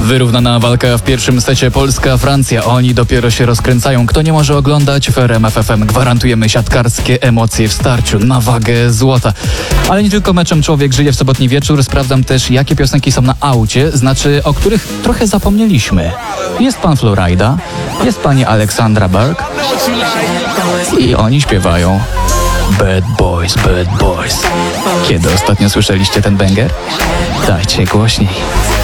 Wyrównana walka w pierwszym secie Polska-Francja. Oni dopiero się rozkręcają. Kto nie może oglądać? W RMF FM gwarantujemy siatkarskie emocje w starciu na wagę złota. Ale nie tylko meczem człowiek żyje w sobotni wieczór. Sprawdzam też, jakie piosenki są na aucie, znaczy o których trochę zapomnieliśmy. Jest pan Florida, jest pani Aleksandra Berg i oni śpiewają Bad Boys, Bad Boys. Kiedy ostatnio słyszeliście ten banger? Dajcie głośniej.